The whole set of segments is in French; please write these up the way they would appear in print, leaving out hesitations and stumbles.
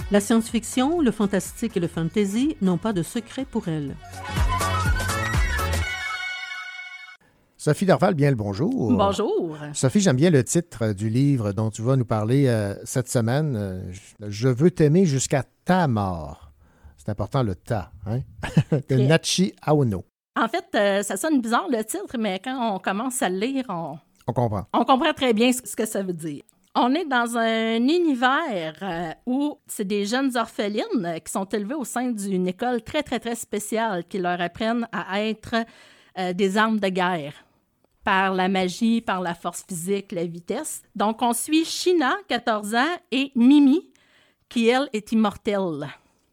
La science-fiction, le fantastique et le fantasy n'ont pas de secret pour elle. Sophie Dorval, bien le bonjour. Bonjour. Sophie, j'aime bien le titre du livre dont tu vas nous parler cette semaine. Je veux t'aimer jusqu'à ta mort. C'est important le ta, hein? De Nachi Aono. En fait, ça sonne bizarre le titre, mais quand on commence à le lire, On comprend. on comprend très bien ce que ça veut dire. On est dans un univers où c'est des jeunes orphelines qui sont élevées au sein d'une école très, très, très spéciale qui leur apprennent à être des armes de guerre par la magie, par la force physique, la vitesse. Donc, on suit Sheena, 14 ans, et Mimi, qui, elle, est immortelle.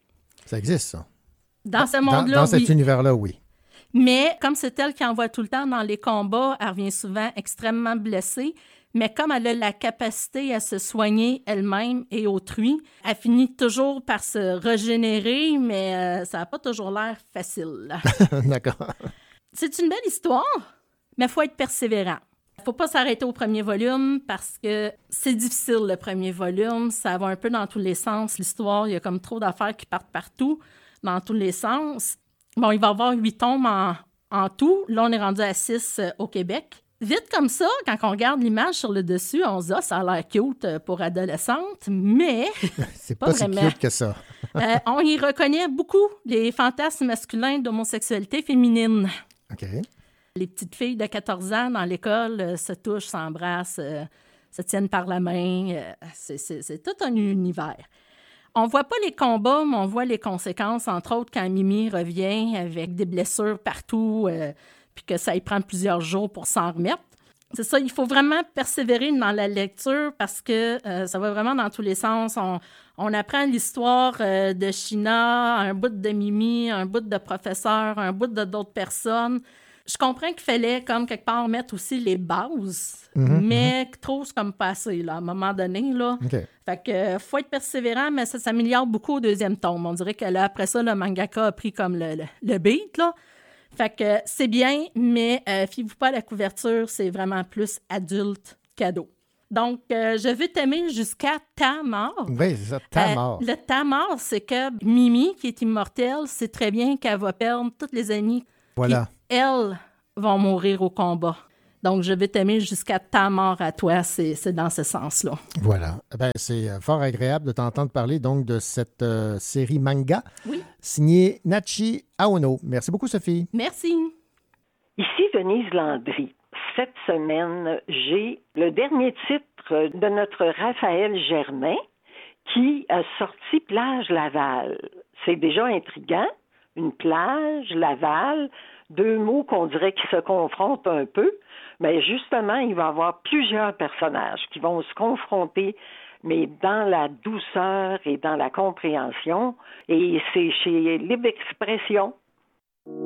Ça existe, ça? Dans ce monde-là, dans cet univers-là, oui. Mais comme c'est elle qui envoie tout le temps dans les combats, elle revient souvent extrêmement blessée. Mais comme elle a la capacité à se soigner elle-même et autrui, elle finit toujours par se régénérer, mais ça n'a pas toujours l'air facile. D'accord. C'est une belle histoire, mais il faut être persévérant. Il ne faut pas s'arrêter au premier volume parce que c'est difficile, le premier volume. Ça va un peu dans tous les sens, l'histoire. Il y a comme trop d'affaires qui partent partout, dans tous les sens. Bon, il va y avoir 8 tomes en tout. Là, on est rendu à 6 au Québec. Vite comme ça, quand on regarde l'image sur le dessus, on se dit « Ah, ça a l'air cute pour adolescente », mais c'est pas si vraiment. Cute que ça. On y reconnaît beaucoup les fantasmes masculins d'homosexualité féminine. OK. Les petites filles de 14 ans dans l'école se touchent, s'embrassent, se tiennent par la main. C'est tout un univers. On voit pas les combats, mais on voit les conséquences, entre autres quand Mimi revient avec des blessures partout, puis que ça y prend plusieurs jours pour s'en remettre. C'est ça, il faut vraiment persévérer dans la lecture parce que ça va vraiment dans tous les sens. On apprend l'histoire de Sheena, un bout de Mimi, un bout de professeur, un bout de d'autres personnes. Je comprends qu'il fallait, comme quelque part, mettre aussi les bases, mais trop, c'est comme passé, là, à un moment donné, là. Okay. Fait que faut être persévérant, mais ça s'améliore beaucoup au deuxième tome. On dirait que là, après ça, le mangaka a pris comme le beat, là. Fait que c'est bien, mais fiez-vous pas à la couverture, c'est vraiment plus adulte qu'ado. Donc, je veux t'aimer jusqu'à ta mort. Oui, c'est ça, ta mort. Le ta mort, c'est que Mimi, qui est immortelle, sait très bien qu'elle va perdre toutes les amies. Voilà. Qui, elles, vont mourir au combat. Donc, je vais t'aimer jusqu'à ta mort à toi. C'est dans ce sens-là. Voilà. Ben, c'est fort agréable de t'entendre parler donc de cette série manga signée Nachi Aono. Merci beaucoup, Sophie. Merci. Ici Denise Landry. Cette semaine, j'ai le dernier titre de notre Raphaël Germain qui a sorti Plage Laval. C'est déjà intriguant. Une plage, Laval, deux mots qu'on dirait qui se confrontent un peu. Mais justement, il va y avoir plusieurs personnages qui vont se confronter, mais dans la douceur et dans la compréhension. Et c'est chez Libre Expression.